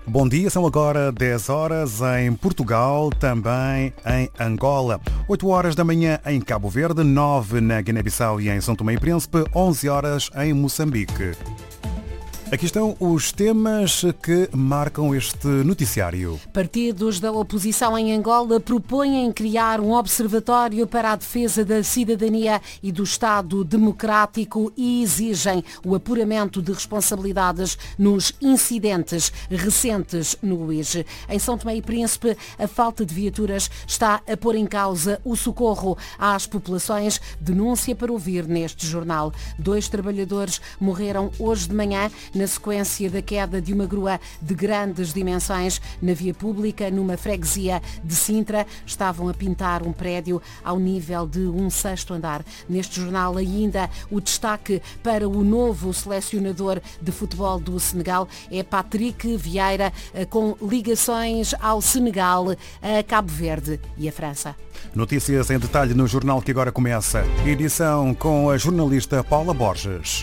Bom dia, são agora 10 horas em Portugal, também em Angola. 8 horas da manhã em Cabo Verde, 9 na Guiné-Bissau e em São Tomé e Príncipe, 11 horas em Moçambique. Aqui estão os temas que marcam este noticiário. Partidos da oposição em Angola propõem criar um observatório para a defesa da cidadania e do Estado democrático e exigem o apuramento de responsabilidades nos incidentes recentes no Uíge. Em São Tomé e Príncipe, a falta de viaturas está a pôr em causa o socorro às populações. Denúncia para ouvir neste jornal. 2 trabalhadores morreram hoje de manhã na sequência da queda de uma grua de grandes dimensões na via pública, numa freguesia de Sintra. Estavam a pintar um prédio ao nível de um 6º andar. Neste jornal ainda o destaque para o novo selecionador de futebol do Senegal é Patrick Vieira, com ligações ao Senegal, a Cabo Verde e a França. Notícias em detalhe no jornal que agora começa. Edição com a jornalista Paula Borges.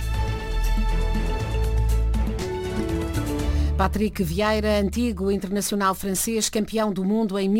Patrick Vieira, antigo internacional francês, campeão do mundo em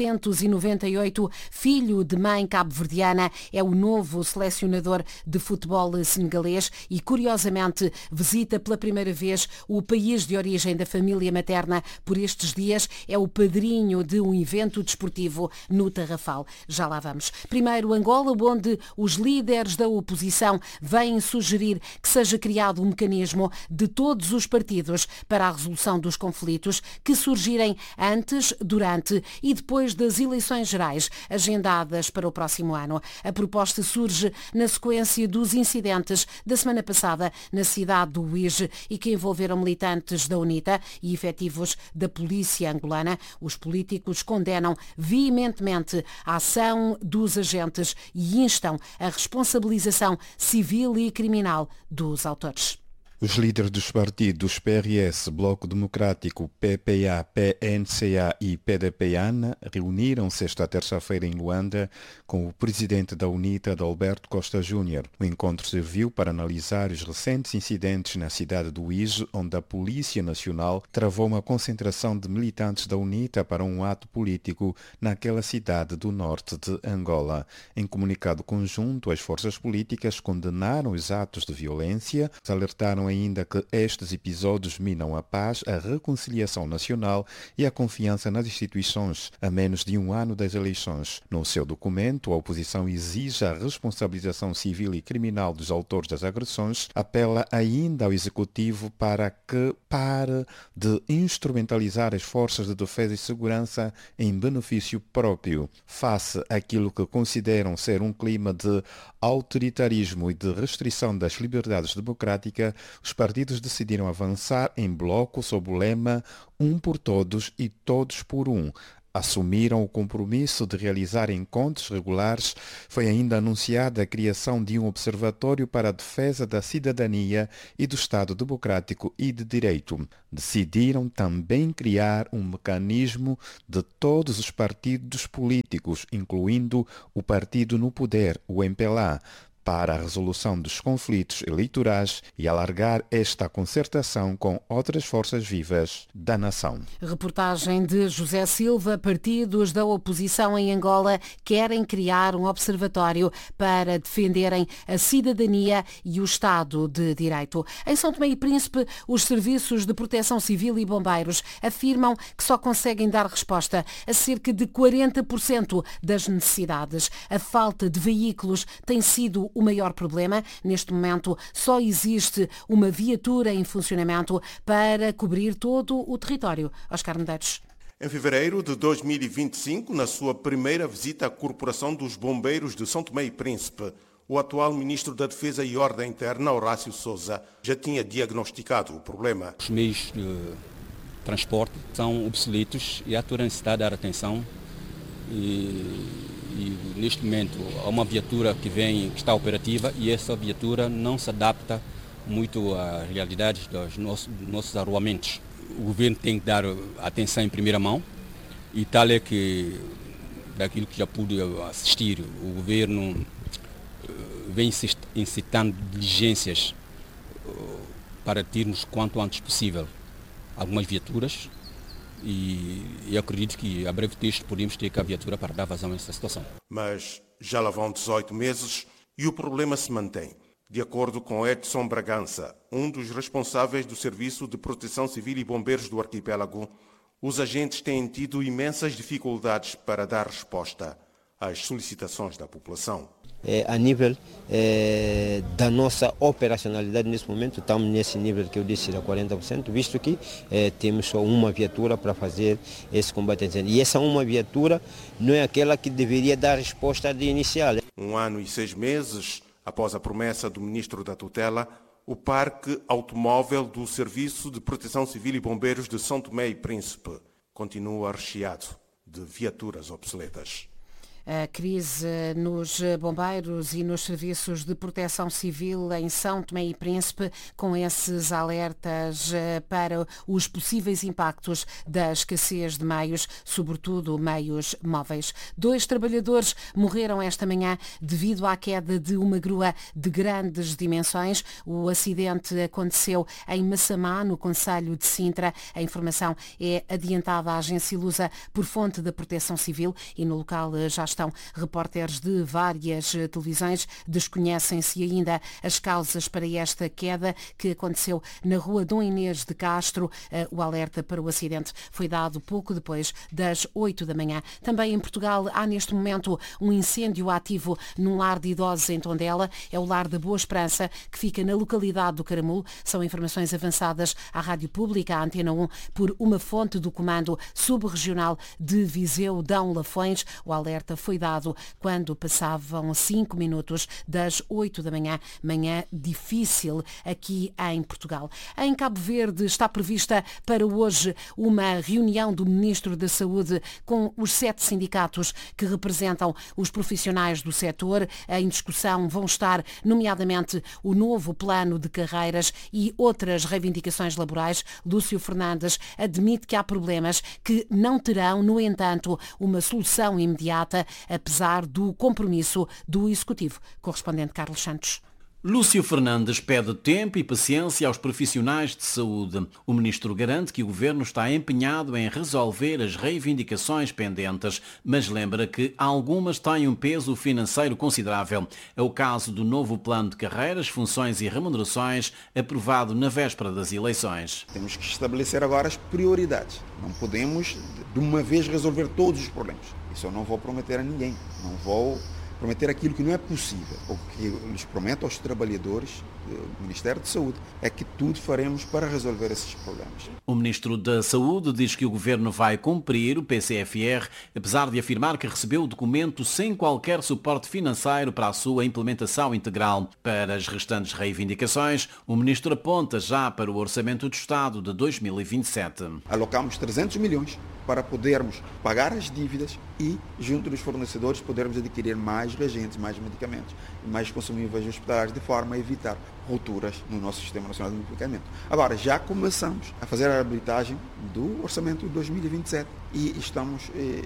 1998, filho de mãe cabo-verdiana, é o novo selecionador de futebol senegalês e, curiosamente, visita pela primeira vez o país de origem da família materna. Por estes dias, é o padrinho de um evento desportivo no Tarrafal. Já lá vamos. Primeiro, Angola, onde os líderes da oposição vêm sugerir que seja criado um mecanismo de todos os partidos para a resolução dos conflitos que surgirem antes, durante e depois das eleições gerais agendadas para o próximo ano. A proposta surge na sequência dos incidentes da semana passada na cidade do Uíge e que envolveram militantes da UNITA e efetivos da polícia angolana. Os políticos condenam veementemente a ação dos agentes e instam a responsabilização civil e criminal dos autores. Os líderes dos partidos PRS, Bloco Democrático, PPA, PNCA e PDPAN reuniram-se esta terça-feira em Luanda com o presidente da UNITA, Adalberto Costa Júnior. O encontro serviu para analisar os recentes incidentes na cidade do Uíge, onde a Polícia Nacional travou uma concentração de militantes da UNITA para um ato político naquela cidade do norte de Angola. Em comunicado conjunto, as forças políticas condenaram os atos de violência, alertaram ainda que estes episódios minam a paz, a reconciliação nacional e a confiança nas instituições, a menos de um ano das eleições. No seu documento, a oposição exige a responsabilização civil e criminal dos autores das agressões, apela ainda ao Executivo para que pare de instrumentalizar as forças de defesa e segurança em benefício próprio, face àquilo que consideram ser um clima de autoritarismo e de restrição das liberdades democráticas. Os partidos decidiram avançar em bloco sob o lema "Um por todos e todos por um". Assumiram o compromisso de realizar encontros regulares. Foi ainda anunciada a criação de um observatório para a defesa da cidadania e do Estado democrático e de direito. Decidiram também criar um mecanismo de todos os partidos políticos, incluindo o partido no poder, o MPLA, para a resolução dos conflitos eleitorais e alargar esta concertação com outras forças vivas da nação. Reportagem de José Silva. Partidos da oposição em Angola querem criar um observatório para defenderem a cidadania e o Estado de Direito. Em São Tomé e Príncipe, os serviços de proteção civil e bombeiros afirmam que só conseguem dar resposta a cerca de 40% das necessidades. A falta de veículos tem sido o maior problema. Neste momento só existe uma viatura em funcionamento para cobrir todo o território. Oscar Medeiros. Em fevereiro de 2025, na sua primeira visita à Corporação dos Bombeiros de São Tomé e Príncipe, o atual Ministro da Defesa e Ordem Interna, Horácio Sousa, já tinha diagnosticado o problema. Os meios de transporte são obsoletos e há toda a necessidade de dar atenção e neste momento há uma viatura que está operativa e essa viatura não se adapta muito às realidades dos nossos arruamentos. O governo tem que dar atenção em primeira mão e tal é que, daquilo que já pude assistir, o governo vem incitando diligências para termos quanto antes possível algumas viaturas e eu acredito que a breve texto podemos ter que a viatura para dar vazão a essa situação. Mas já lá vão 18 meses e o problema se mantém. De acordo com Edson Bragança, um dos responsáveis do Serviço de Proteção Civil e Bombeiros do arquipélago, os agentes têm tido imensas dificuldades para dar resposta às solicitações da população. A nível da nossa operacionalidade nesse momento, estamos nesse nível que eu disse de 40%, visto que temos só uma viatura para fazer esse combate a incêndio. E essa uma viatura não é aquela que deveria dar resposta de inicial. 1 ano e 6 meses após a promessa do ministro da tutela, o Parque Automóvel do Serviço de Proteção Civil e Bombeiros de São Tomé e Príncipe continua recheado de viaturas obsoletas. A crise nos bombeiros e nos serviços de proteção civil em São Tomé e Príncipe, com esses alertas para os possíveis impactos da escassez de meios, sobretudo meios móveis. 2 trabalhadores morreram esta manhã devido à queda de uma grua de grandes dimensões. O acidente aconteceu em Massamá, no concelho de Sintra. A informação é adiantada à agência Lusa por fonte da Proteção Civil e no local já estão repórteres de várias televisões. Desconhecem-se ainda as causas para esta queda que aconteceu na rua Dom Inês de Castro. O alerta para o acidente foi dado pouco depois das 8 da manhã. Também em Portugal há neste momento um incêndio ativo num lar de idosos em Tondela. É o lar da Boa Esperança, que fica na localidade do Caramulo. São informações avançadas à Rádio Pública, à Antena 1, por uma fonte do Comando Subregional de Viseu, Dão Lafões. O alerta foi dado quando passavam 5 minutos das 8 da manhã, manhã difícil aqui em Portugal. Em Cabo Verde está prevista para hoje uma reunião do Ministro da Saúde com os 7 sindicatos que representam os profissionais do setor. Em discussão vão estar, nomeadamente, o novo plano de carreiras e outras reivindicações laborais. Lúcio Fernandes admite que há problemas que não terão, no entanto, uma solução imediata, apesar do compromisso do Executivo. Correspondente Carlos Santos. Lúcio Fernandes pede tempo e paciência aos profissionais de saúde. O ministro garante que o governo está empenhado em resolver as reivindicações pendentes, mas lembra que algumas têm um peso financeiro considerável. É o caso do novo plano de carreiras, funções e remunerações aprovado na véspera das eleições. Temos que estabelecer agora as prioridades. Não podemos de uma vez resolver todos os problemas. Isso eu não vou prometer a ninguém. Não vou prometer aquilo que não é possível. O que eu lhes prometo aos trabalhadores do Ministério da Saúde é que tudo faremos para resolver esses problemas. O Ministro da Saúde diz que o Governo vai cumprir o PCFR, apesar de afirmar que recebeu o documento sem qualquer suporte financeiro para a sua implementação integral. Para as restantes reivindicações, o Ministro aponta já para o Orçamento do Estado de 2027. Alocamos 300 milhões para podermos pagar as dívidas e, junto dos fornecedores, podermos adquirir mais reagentes, mais medicamentos e mais consumíveis hospitalares, de forma a evitar rupturas no nosso Sistema Nacional de Medicamento. Agora, já começamos a fazer a habilitagem do Orçamento de 2027 e estamos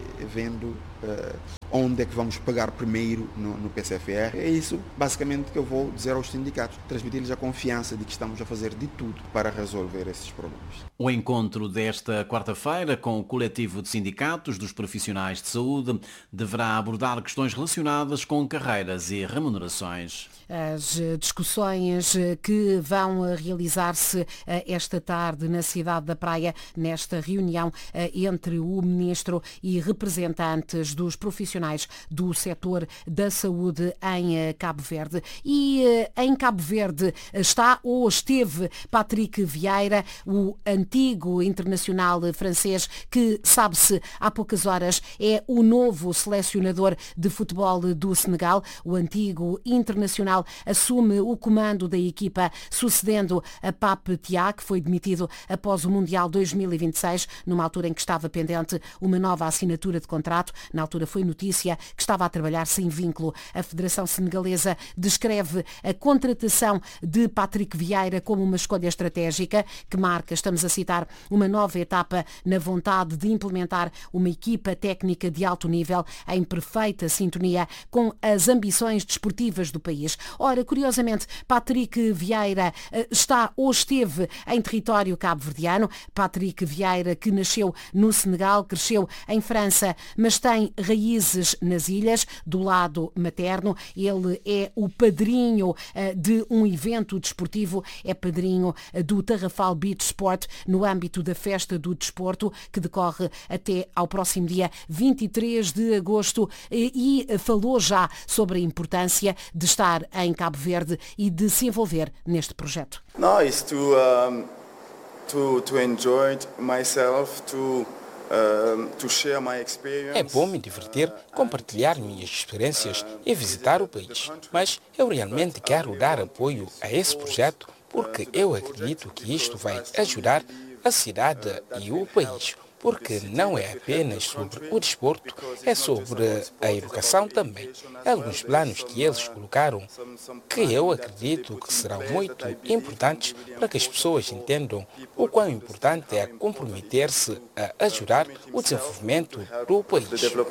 vendo onde é que vamos pagar primeiro no PCFR. É isso, basicamente, que eu vou dizer aos sindicatos, transmitir-lhes a confiança de que estamos a fazer de tudo para resolver esses problemas. O encontro desta quarta-feira com o coletivo de sindicatos dos profissionais de saúde deverá abordar questões relacionadas com carreiras e remunerações. As discussões que vão realizar-se esta tarde na cidade da Praia, nesta reunião entre o Ministro e representantes dos profissionais do setor da saúde em Cabo Verde. E em Cabo Verde está ou esteve Patrick Vieira, o antigo internacional francês, que, sabe-se, há poucas horas é o novo selecionador de futebol do Senegal. O antigo internacional assume o comando da equipa, sucedendo a Pape Thiaw, que foi demitido após o Mundial 2026, numa altura em que estava pendente uma nova assinatura de contrato. Na altura foi notícia notícia que estava a trabalhar sem vínculo. A Federação Senegalesa descreve a contratação de Patrick Vieira como uma escolha estratégica que marca, estamos a citar, uma nova etapa na vontade de implementar uma equipa técnica de alto nível em perfeita sintonia com as ambições desportivas do país. Ora, curiosamente, Patrick Vieira está ou esteve em território cabo-verdiano. Patrick Vieira, que nasceu no Senegal, cresceu em França, mas tem raízes nas ilhas, do lado materno. Ele é o padrinho de um evento desportivo, é padrinho do Tarrafal Beach Sport, no âmbito da Festa do Desporto, que decorre até ao próximo dia 23 de agosto, e falou já sobre a importância de estar em Cabo Verde e de se envolver neste projeto. No, it's to enjoy myself, to share my experience. É bom me divertir, compartilhar minhas experiências e visitar o país. Mas eu realmente quero dar apoio a esse projeto porque eu acredito que isto vai ajudar a cidade e o país. Porque não é apenas sobre o desporto, é sobre a educação também. Alguns planos que eles colocaram que eu acredito que serão muito importantes para que as pessoas entendam o quão importante é comprometer-se a ajudar o desenvolvimento do país.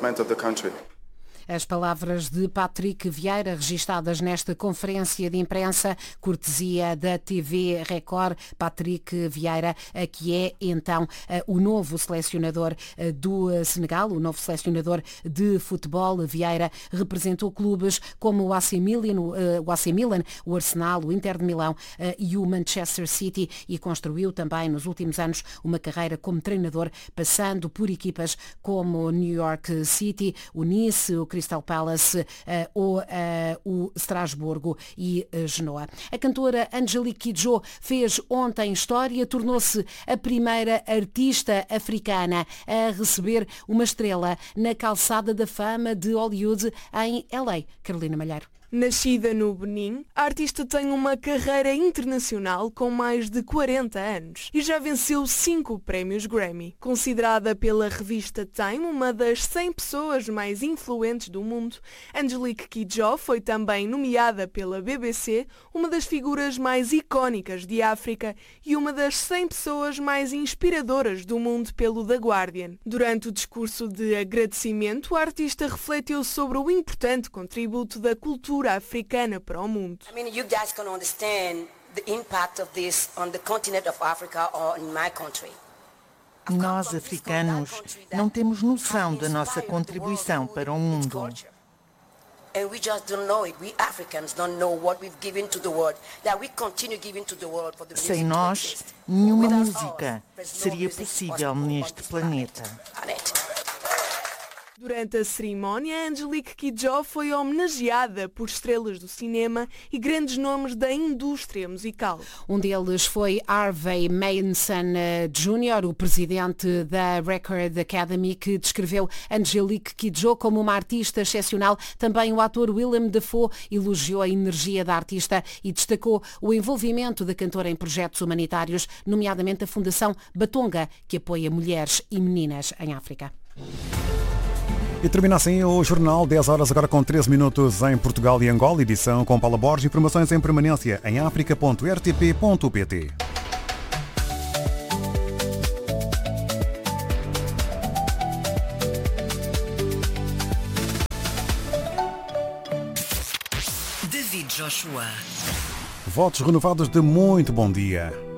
As palavras de Patrick Vieira, registadas nesta conferência de imprensa, cortesia da TV Record. Patrick Vieira, que é então o novo selecionador do Senegal, o novo selecionador de futebol. Vieira representou clubes como o AC Milan, o Arsenal, o Inter de Milão e o Manchester City, e construiu também nos últimos anos uma carreira como treinador, passando por equipas como o New York City, o Nice, o Crystal Palace ou o Estrasburgo e Genoa. A cantora Angélique Kidjo fez ontem história, tornou-se a primeira artista africana a receber uma estrela na calçada da fama de Hollywood em LA. Carolina Malheiro. Nascida no Benin, a artista tem uma carreira internacional com mais de 40 anos e já venceu 5 prémios Grammy. Considerada pela revista Time uma das 100 pessoas mais influentes do mundo, Angélique Kidjo foi também nomeada pela BBC uma das figuras mais icónicas de África e uma das 100 pessoas mais inspiradoras do mundo pelo The Guardian. Durante o discurso de agradecimento, a artista refletiu sobre o importante contributo da cultura africana para o mundo. I mean, you guys can understand the impact of this on the continent of Africa or in my country. Nós, africanos, não temos noção da nossa contribuição para o mundo. And we just don't know it. We Africans don't know what we've given to the world, that we continue giving to the world for the music. Sem nós, nenhuma música seria possível neste planeta. Durante a cerimónia, Angélique Kidjo foi homenageada por estrelas do cinema e grandes nomes da indústria musical. Um deles foi Harvey Mason Jr., o presidente da Record Academy, que descreveu Angélique Kidjo como uma artista excepcional. Também o ator Willem Dafoe elogiou a energia da artista e destacou o envolvimento da cantora em projetos humanitários, nomeadamente a Fundação Batonga, que apoia mulheres e meninas em África. E termina assim o Jornal, 10 horas agora com 13 minutos em Portugal e Angola, edição com Paula Borges, informações em permanência em africa.rtp.pt. David Joshua. Votos renovados de muito bom dia.